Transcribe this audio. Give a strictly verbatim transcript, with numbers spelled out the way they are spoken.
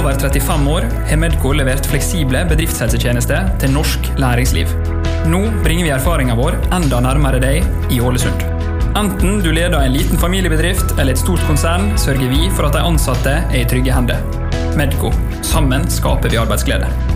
over trettifem år har Medco levert fleksible bedriftshelsetjenester til norsk næringsliv. Nå bringer vi erfaringen vår enda nærmere deg i Ålesund. Enten du leder en liten familiebedrift eller et stort konsern, sørger vi for at de ansatte er i trygge hender. Medco. Sammen skaper vi arbeidsglede.